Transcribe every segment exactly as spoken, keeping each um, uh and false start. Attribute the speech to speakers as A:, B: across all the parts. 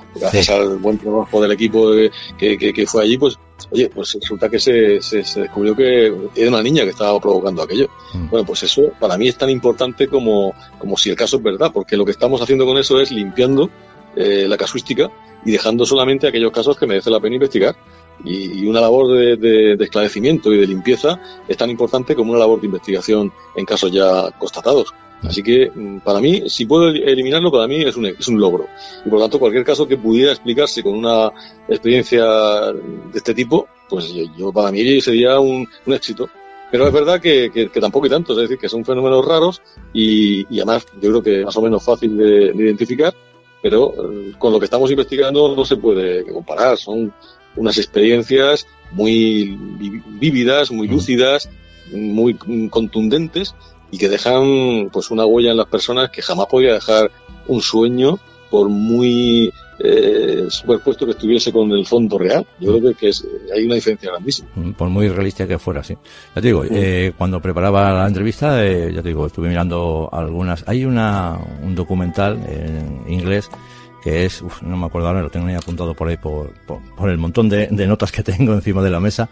A: gracias sí. al buen trabajo del equipo de, que, que, que fue allí, pues, oye, pues resulta que se, se, se descubrió que era una niña que estaba provocando aquello. Mm. Bueno, pues eso para mí es tan importante como, como si el caso es verdad, porque lo que estamos haciendo con eso es limpiando eh, la casuística y dejando solamente aquellos casos que merece la pena investigar. Y, y una labor de, de, de esclarecimiento y de limpieza es tan importante como una labor de investigación en casos ya constatados. Así que, para mí, si puedo eliminarlo, para mí es un, es un logro. Y por lo tanto, cualquier caso que pudiera explicarse con una experiencia de este tipo, pues yo, yo para mí sería un, un éxito. Pero es verdad que, que, que tampoco hay tanto, es decir, que son fenómenos raros y, y además yo creo que más o menos fácil de, de identificar, pero eh, con lo que estamos investigando no se puede comparar. Son unas experiencias muy vívidas, muy lúcidas, muy contundentes y que dejan pues una huella en las personas que jamás podría dejar un sueño por muy eh, superpuesto que estuviese con el fondo real. Yo creo que, que es, hay una diferencia grandísima.
B: Por muy realista que fuera, sí. Ya te digo, eh, cuando preparaba la entrevista, eh, ya te digo, estuve mirando algunas. Hay una un documental en inglés que es, uf, no me acuerdo ahora, lo tengo ahí apuntado por ahí por, por, por el montón de, de notas que tengo encima de la mesa.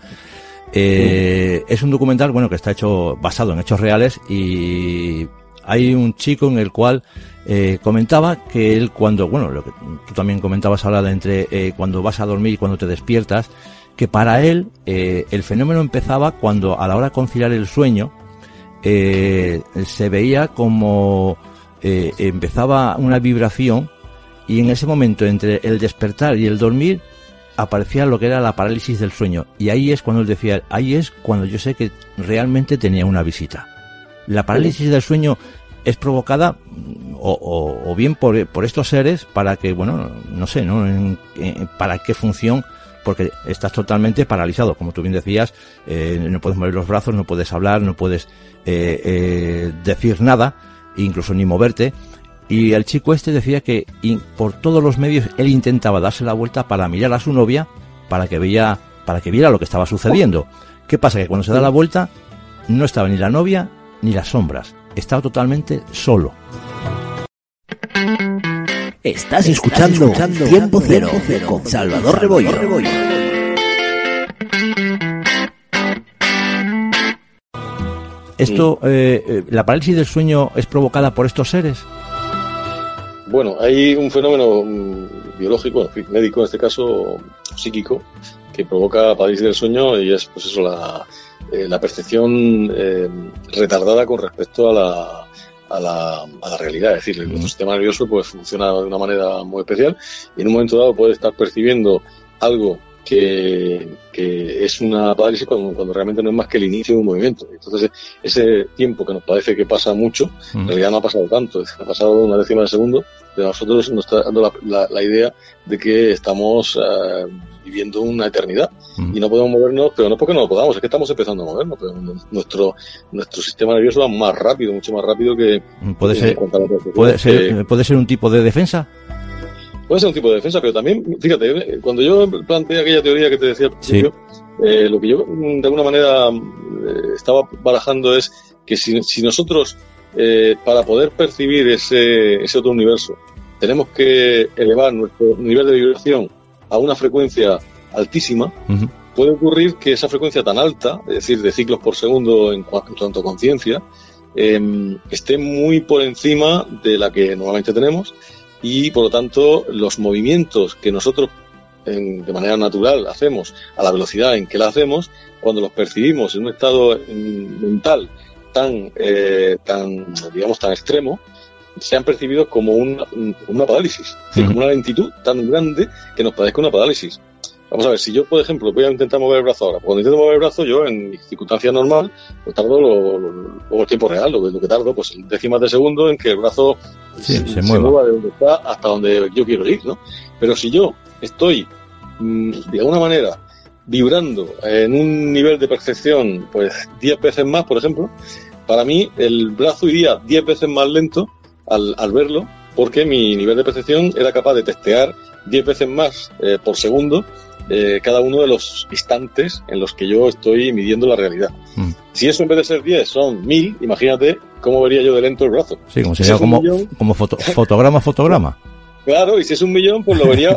B: Eh, es un documental, bueno, que está hecho basado en hechos reales y hay un chico en el cual eh, comentaba que él cuando, bueno, lo que tú también comentabas ahora de entre eh, cuando vas a dormir y cuando te despiertas, que para él eh, el fenómeno empezaba cuando a la hora de conciliar el sueño eh, se veía como eh, empezaba una vibración. Y en ese momento, entre el despertar y el dormir, aparecía lo que era la parálisis del sueño. Y ahí es cuando él decía, ahí es cuando yo sé que realmente tenía una visita. La parálisis del sueño es provocada o, o, o bien por, por estos seres para que, bueno, no sé, ¿no? En, en, para qué función, porque estás totalmente paralizado. Como tú bien decías, eh, no puedes mover los brazos, no puedes hablar, no puedes eh, eh, decir nada, incluso ni moverte. Y el chico este decía que por todos los medios él intentaba darse la vuelta para mirar a su novia para que veía, para que viera lo que estaba sucediendo. ¿Qué pasa? Que cuando se da la vuelta no estaba ni la novia ni las sombras. Estaba totalmente solo.
C: Estás escuchando, Estás escuchando Tiempo Cero, Cero con Salvador Rebollo. Rebollo.
B: Esto, eh, la parálisis del sueño es provocada por estos seres.
A: Bueno, hay un fenómeno biológico, médico en este caso, psíquico, que provoca parálisis del sueño y es, pues eso, la, eh, la percepción eh, retardada con respecto a la, a la, a la realidad. Es decir, nuestro sistema nervioso pues funciona de una manera muy especial y en un momento dado puede estar percibiendo algo que, que es una parálisis cuando, cuando realmente no es más que el inicio de un movimiento. Entonces, ese tiempo que nos parece que pasa mucho, uh-huh. en realidad no ha pasado tanto, ha pasado una décima de segundo, pero a nosotros nos está dando la, la, la idea de que estamos uh, viviendo una eternidad uh-huh. y no podemos movernos, pero no porque no lo podamos, es que estamos empezando a movernos, pero nuestro nuestro sistema nervioso va más rápido, mucho más rápido que...
B: ¿Puede, ser, ¿puede, ser, ¿puede ser un tipo de defensa?
A: Puede ser un tipo de defensa, pero también, fíjate, cuando yo planteé aquella teoría que te decía al principio, sí. eh, lo que yo de alguna manera eh, estaba barajando es que si, si nosotros, eh, para poder percibir ese, ese otro universo, tenemos que elevar nuestro nivel de vibración a una frecuencia altísima, uh-huh. puede ocurrir que esa frecuencia tan alta, es decir, de ciclos por segundo en cuanto a conciencia, eh, esté muy por encima de la que normalmente tenemos. Y por lo tanto los movimientos que nosotros en, de manera natural hacemos a la velocidad en que la hacemos, cuando los percibimos en un estado mental tan eh, tan digamos tan extremo, sean percibidos como una, una parálisis, es decir, como una lentitud tan grande que nos parezca una parálisis. Vamos a ver, si yo, por ejemplo, voy a intentar mover el brazo ahora, cuando intento mover el brazo, yo en mi circunstancia normal, pues tardo lo, lo, lo, el tiempo real, lo, lo que tardo, pues décimas de segundo en que el brazo
B: sí, se,
A: se,
B: se
A: mueva de donde está hasta donde yo quiero ir, ¿no? Pero si yo estoy, mmm, de alguna manera, vibrando en un nivel de percepción, pues diez veces más, por ejemplo, para mí el brazo iría diez veces más lento al, al verlo, porque mi nivel de percepción era capaz de testear diez veces más eh, por segundo Eh, cada uno de los instantes en los que yo estoy midiendo la realidad. Mm. Si eso en vez de ser diez son mil, imagínate cómo vería yo de lento el brazo.
B: Sí, como sería si como, millón, como foto, fotograma, fotograma.
A: Claro, y si es un millón, pues lo vería